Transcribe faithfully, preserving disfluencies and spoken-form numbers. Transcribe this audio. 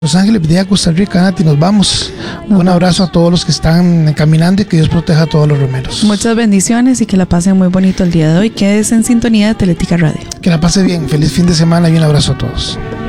Los Ángeles, Villa Costa Rica, Nati, nos vamos. Nos Un abrazo vamos. a todos los que están caminando y que Dios proteja a todos los romeros. Muchas bendiciones y que la pasen muy bonito el día de hoy. Quédese en sintonía de Teletica Radio. Que la pase bien. Feliz fin de semana y un abrazo a todos.